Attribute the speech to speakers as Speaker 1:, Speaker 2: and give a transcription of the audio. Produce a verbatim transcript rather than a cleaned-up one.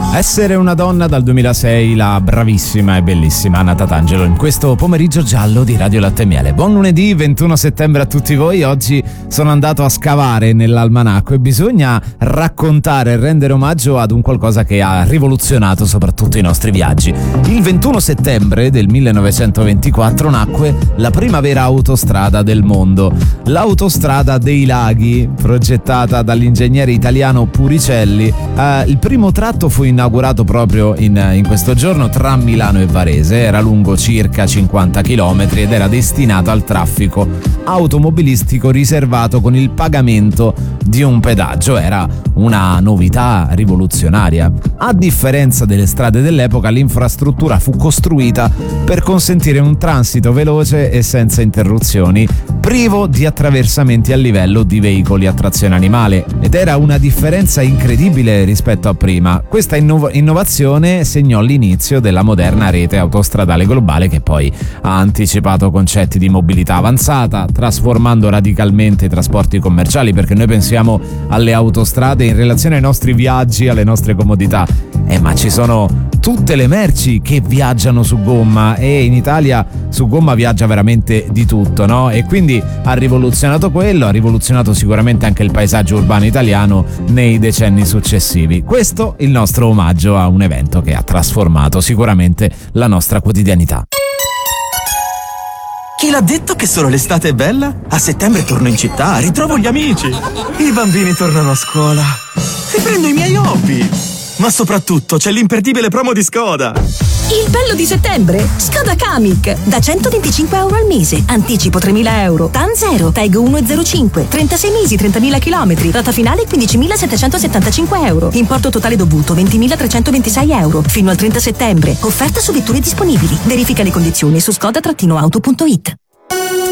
Speaker 1: Essere una donna dal duemilasei, la bravissima e bellissima Anna Tatangelo in questo pomeriggio giallo di Radio Latte e Miele. Buon lunedì ventuno settembre a tutti voi. Oggi sono andato a scavare nell'almanacco e bisogna raccontare e rendere omaggio ad un qualcosa che ha rivoluzionato soprattutto i nostri viaggi. Il ventuno settembre del millenovecentoventiquattro nacque la prima vera autostrada del mondo, l'autostrada dei laghi, progettata dall'ingegnere italiano Puricelli. Eh, il primo tratto fu inaugurato proprio in, in questo giorno tra Milano e Varese. Era lungo circa cinquanta chilometri ed era destinato al traffico automobilistico riservato con il pagamento di un pedaggio. Era una novità rivoluzionaria. A differenza delle strade dell'epoca, l'infrastruttura fu costruita per consentire un transito veloce e senza interruzioni, privo di attraversamenti a livello di veicoli a trazione animale, ed era una differenza incredibile rispetto a prima. Questa inno- innovazione segnò l'inizio della moderna rete autostradale globale, che poi ha anticipato concetti di mobilità avanzata, trasformando radicalmente i trasporti commerciali, perché noi pensiamo alle autostrade in relazione ai nostri viaggi, alle nostre comodità. Eh, ma ci sono tutte le merci che viaggiano su gomma, e in Italia su gomma viaggia veramente di tutto, no? E quindi ha rivoluzionato quello, ha rivoluzionato sicuramente anche il paesaggio urbano italiano nei decenni successivi. Questo il nostro omaggio a un evento che ha trasformato sicuramente la nostra quotidianità.
Speaker 2: Chi l'ha detto che solo l'estate è bella? A settembre torno in città, ritrovo gli amici. I bambini tornano a scuola. Riprendo i miei hobby. Ma soprattutto c'è l'imperdibile promo di Skoda.
Speaker 3: Il bello di settembre? Skoda Kamiq. Da centoventicinque euro al mese. Anticipo tremila euro. TAN zero. Tag uno e zero cinque. trentasei mesi, trentamila chilometri. Rata finale quindicimilasettecentosettantacinque euro. Importo totale dovuto ventimilatrecentoventisei euro. Fino al trenta settembre. Offerta su vetture disponibili. Verifica le condizioni su skoda auto punto it.